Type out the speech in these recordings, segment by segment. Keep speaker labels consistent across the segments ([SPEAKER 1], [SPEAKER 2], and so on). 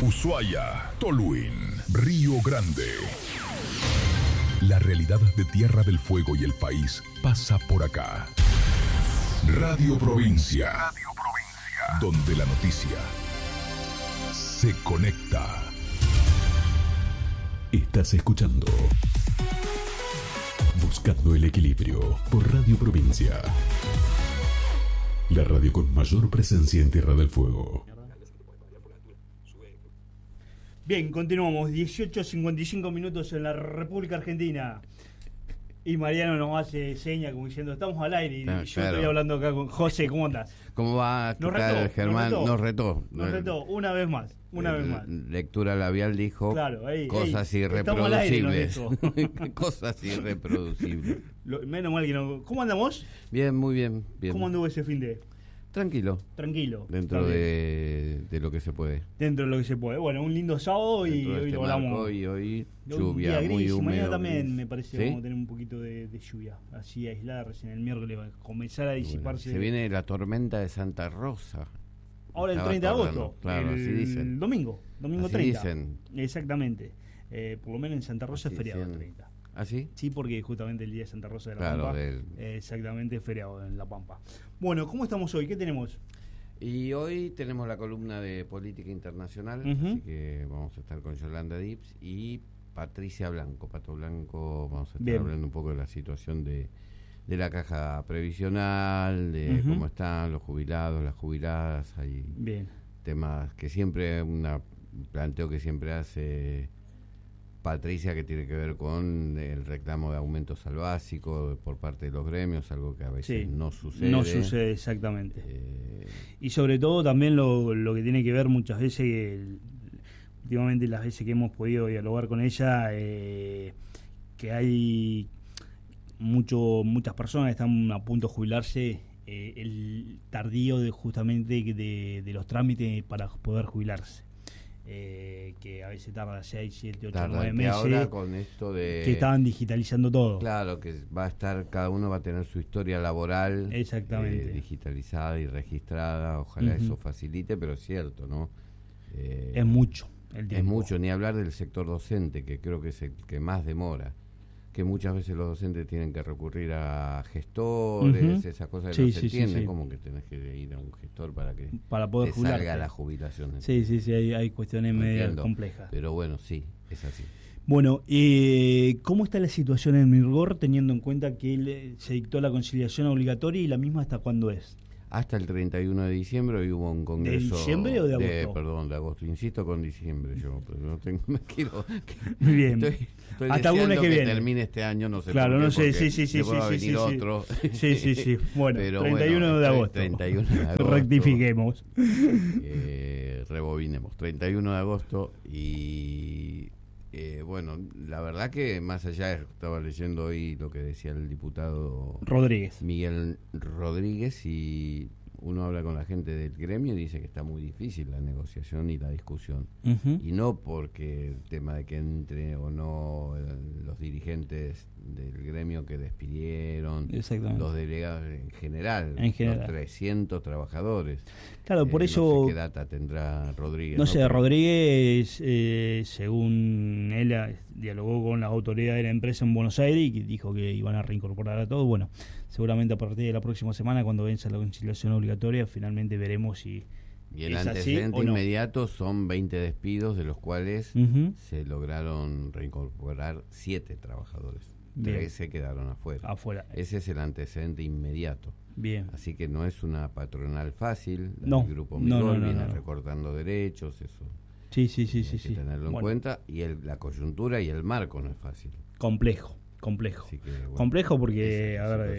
[SPEAKER 1] Ushuaia, Tolwyn, Río Grande. La realidad de Tierra del Fuego y el país pasa por acá. Radio Provincia. Radio Provincia. Donde la noticia se conecta. Estás escuchando Buscando el Equilibrio por Radio Provincia. La radio con mayor presencia en Tierra del Fuego.
[SPEAKER 2] Bien, continuamos. 18:55 minutos en la República Argentina. Y Mariano nos hace seña como diciendo, estamos al aire. Y yo estoy hablando acá con José, ¿cómo andás?
[SPEAKER 3] ¿Cómo va? ¿Qué tal, Germán? Nos retó.
[SPEAKER 2] Una vez más.
[SPEAKER 3] Lectura labial dijo
[SPEAKER 2] claro,
[SPEAKER 3] cosas irreproducibles. Cosas irreproducibles.
[SPEAKER 2] Menos mal que no. ¿Cómo andamos?
[SPEAKER 3] Bien, muy bien.
[SPEAKER 2] ¿Cómo anduvo ese fin de...?
[SPEAKER 3] Tranquilo. Dentro de lo que se puede.
[SPEAKER 2] Dentro de lo que se puede. Bueno, un lindo sábado y hoy lo hablamos.
[SPEAKER 3] Hoy lluvia muy húmeda.
[SPEAKER 2] Mañana también me parece que vamos a tener un poquito de lluvia. Así aislada recién el miércoles va a comenzar a disiparse.
[SPEAKER 3] Bueno, se viene la tormenta de Santa Rosa.
[SPEAKER 2] Ahora el 30 de agosto.
[SPEAKER 3] Claro, así dicen.
[SPEAKER 2] El domingo
[SPEAKER 3] así
[SPEAKER 2] 30.
[SPEAKER 3] Dicen.
[SPEAKER 2] Exactamente. Por lo menos en Santa Rosa es feriado el 30.
[SPEAKER 3] ¿Ah, sí?
[SPEAKER 2] Sí, porque justamente el día de Santa Rosa de la Pampa, exactamente, feriado en La Pampa. Bueno, ¿cómo estamos hoy? ¿Qué tenemos?
[SPEAKER 3] Y hoy tenemos la columna de política internacional, así que vamos a estar con Yolanda Dips y Patricia Blanco. Pato Blanco, vamos a estar hablando un poco de la situación de la caja previsional, de cómo están los jubilados, las jubiladas. Hay temas que siempre, planteo que siempre hace Patricia, que tiene que ver con el reclamo de aumentos al básico por parte de los gremios, algo que a veces no sucede.
[SPEAKER 2] No sucede, exactamente. Y sobre todo también lo que tiene que ver muchas veces, últimamente las veces que hemos podido dialogar con ella, que hay muchas personas que están a punto de jubilarse, el tardío justamente de los trámites para poder jubilarse. Que a veces tarda 6, 7, 8, 9 meses.
[SPEAKER 3] Ahora con esto de
[SPEAKER 2] que estaban digitalizando todo.
[SPEAKER 3] Claro, que va a estar, cada uno va a tener su historia laboral digitalizada y registrada. Ojalá eso facilite, pero es cierto, ¿no?
[SPEAKER 2] Es mucho el tiempo.
[SPEAKER 3] Es mucho, ni hablar del sector docente, que creo que es el que más demora. Que muchas veces los docentes tienen que recurrir a gestores, esas cosas que no se entienden, como que tenés que ir a un gestor para
[SPEAKER 2] poder
[SPEAKER 3] te salga la jubilación.
[SPEAKER 2] Sí, hay cuestiones medio complejas.
[SPEAKER 3] Pero bueno, sí, es así.
[SPEAKER 2] Bueno, ¿cómo está la situación en Mirgor, teniendo en cuenta que se dictó la conciliación obligatoria y la misma hasta cuándo es?
[SPEAKER 3] Hasta el 31 de diciembre hoy hubo un congreso.
[SPEAKER 2] ¿De diciembre o de agosto?
[SPEAKER 3] Perdón, de agosto. Insisto con diciembre. Yo me quiero.
[SPEAKER 2] Muy bien.
[SPEAKER 3] Estoy
[SPEAKER 2] hasta el lunes que viene.
[SPEAKER 3] Termine este año, no sé.
[SPEAKER 2] Claro, no sé.
[SPEAKER 3] Sí. Va a venir otro.
[SPEAKER 2] Sí. Bueno,
[SPEAKER 3] pero
[SPEAKER 2] 31 de agosto.
[SPEAKER 3] 31 de agosto.
[SPEAKER 2] Rectifiquemos.
[SPEAKER 3] Rebobinemos. 31 de agosto y. Bueno, la verdad que más allá, estaba leyendo hoy lo que decía el diputado Miguel Rodríguez, y uno habla con la gente del gremio y dice que está muy difícil la negociación y la discusión. Y no porque el tema de que entre o no los dirigentes del gremio que despidieron, los delegados en general, los 300 trabajadores.
[SPEAKER 2] Claro, por eso...
[SPEAKER 3] No sé qué data tendrá Rodríguez.
[SPEAKER 2] No sé, Rodríguez, según él, dialogó con las autoridades de la empresa en Buenos Aires y dijo que iban a reincorporar a todos. Bueno, seguramente a partir de la próxima semana, cuando venza la conciliación obligatoria, finalmente veremos si
[SPEAKER 3] y el antecedente inmediato son 20 despidos, de los cuales se lograron reincorporar 7 trabajadores. 13 quedaron afuera. Ese es el antecedente inmediato.
[SPEAKER 2] Bien.
[SPEAKER 3] Así que no es una patronal fácil. El grupo
[SPEAKER 2] Mirgor
[SPEAKER 3] viene recortando derechos, eso.
[SPEAKER 2] Sí.
[SPEAKER 3] Hay que tenerlo en cuenta. Y la coyuntura y el marco no es fácil.
[SPEAKER 2] Complejo.
[SPEAKER 3] Así que,
[SPEAKER 2] complejo porque,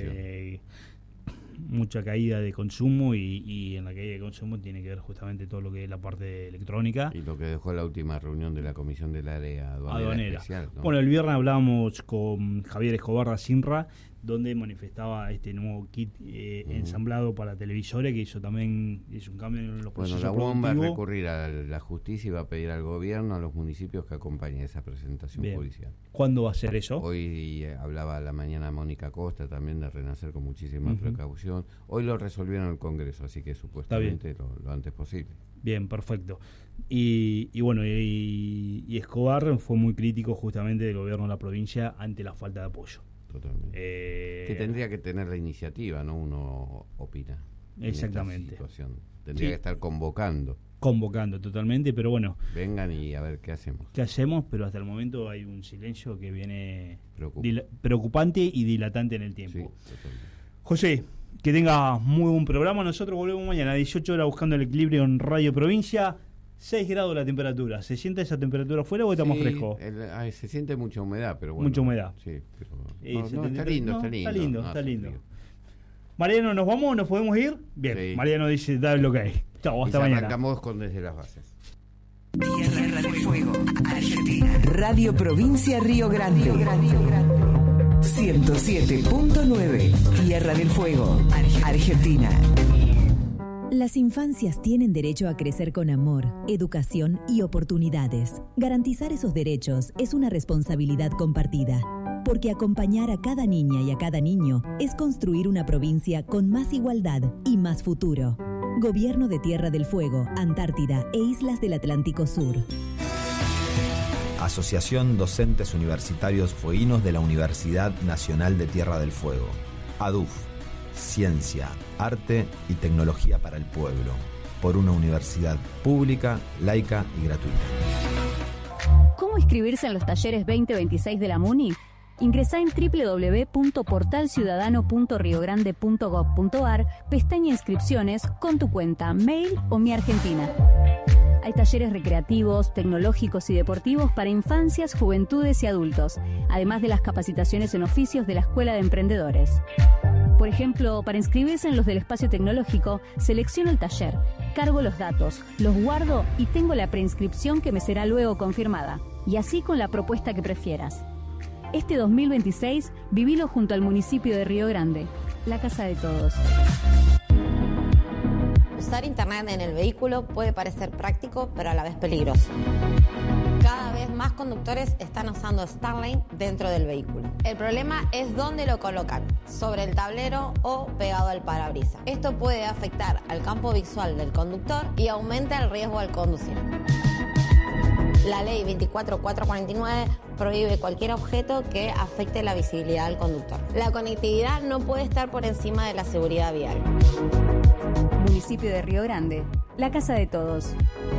[SPEAKER 2] mucha caída de consumo y en la caída de consumo tiene que ver justamente todo lo que es la parte electrónica.
[SPEAKER 3] Y lo que dejó la última reunión de la Comisión del Área Aduanera Especial, ¿no?
[SPEAKER 2] Bueno, el viernes hablábamos con Javier Escobar da Sinra, donde manifestaba este nuevo kit ensamblado para televisores, que eso también es un cambio en los procesos
[SPEAKER 3] productivos. Bueno, la UOM va a recurrir a la justicia y va a pedir al gobierno, a los municipios, que acompañen esa presentación judicial.
[SPEAKER 2] ¿Cuándo va a ser eso?
[SPEAKER 3] Hoy hablaba a la mañana Mónica Costa también de Renacer con muchísima precaución. Hoy lo resolvieron en el Congreso, así que supuestamente lo antes posible.
[SPEAKER 2] Bien, perfecto. Y bueno, y Escobar fue muy crítico justamente del gobierno de la provincia ante la falta de apoyo.
[SPEAKER 3] Totalmente. Que tendría que tener la iniciativa, ¿no? Uno opina.
[SPEAKER 2] Exactamente.
[SPEAKER 3] Tendría que estar convocando
[SPEAKER 2] Totalmente, pero bueno.
[SPEAKER 3] Vengan y a ver qué hacemos.
[SPEAKER 2] Pero hasta el momento hay un silencio que viene
[SPEAKER 3] preocupante
[SPEAKER 2] y dilatante en el tiempo.
[SPEAKER 3] Sí, totalmente.
[SPEAKER 2] José, que tengas muy buen programa. Nosotros volvemos mañana a 18 horas buscando el equilibrio en Radio Provincia. 6 grados la temperatura. ¿Se siente esa temperatura afuera o estamos frescos?
[SPEAKER 3] Se siente mucha humedad, pero bueno.
[SPEAKER 2] Mucha humedad.
[SPEAKER 3] Sí, pero está lindo.
[SPEAKER 2] Está lindo. Mariano, ¿nos vamos? ¿Nos podemos ir? Bien, sí. Mariano dice, dale lo que hay. Chao, hasta mañana.
[SPEAKER 3] Arrancamos con Desde las Bases.
[SPEAKER 4] Tierra del Fuego, Argentina. Radio Provincia Río Grande. 107.9. Tierra del Fuego, Argentina.
[SPEAKER 5] Las infancias tienen derecho a crecer con amor, educación y oportunidades. Garantizar esos derechos es una responsabilidad compartida, porque acompañar a cada niña y a cada niño es construir una provincia con más igualdad y más futuro. Gobierno de Tierra del Fuego, Antártida e Islas del Atlántico Sur.
[SPEAKER 6] Asociación Docentes Universitarios Fueguinos de la Universidad Nacional de Tierra del Fuego. ADUF. Ciencia, arte y tecnología para el pueblo. Por una universidad pública, laica y gratuita.
[SPEAKER 7] ¿Cómo inscribirse en los talleres 2026 de la MUNI? Ingresá en www.portalciudadano.riogrande.gov.ar, pestaña Inscripciones, con tu cuenta, mail o Mi Argentina. Hay talleres recreativos, tecnológicos y deportivos para infancias, juventudes y adultos, además de las capacitaciones en oficios de la Escuela de Emprendedores. Por ejemplo, para inscribirse en los del espacio tecnológico, selecciono el taller, cargo los datos, los guardo y tengo la preinscripción que me será luego confirmada. Y así con la propuesta que prefieras. Este 2026, vivilo junto al municipio de Río Grande, la casa de todos.
[SPEAKER 8] Usar internet en el vehículo puede parecer práctico, pero a la vez peligroso. Cada vez más conductores están usando Starlink dentro del vehículo. El problema es dónde lo colocan, sobre el tablero o pegado al parabrisas. Esto puede afectar al campo visual del conductor y aumenta el riesgo al conducir. La ley 24449 prohíbe cualquier objeto que afecte la visibilidad del conductor. La conectividad no puede estar por encima de la seguridad vial.
[SPEAKER 7] Municipio de Río Grande, la casa de todos.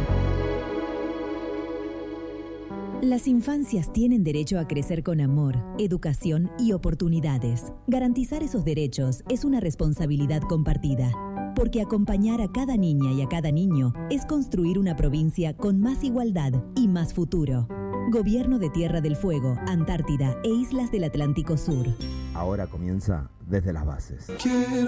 [SPEAKER 5] Las infancias tienen derecho a crecer con amor, educación y oportunidades. Garantizar esos derechos es una responsabilidad compartida, porque acompañar a cada niña y a cada niño es construir una provincia con más igualdad y más futuro. Gobierno de Tierra del Fuego, Antártida e Islas del Atlántico Sur.
[SPEAKER 6] Ahora comienza Desde las Bases.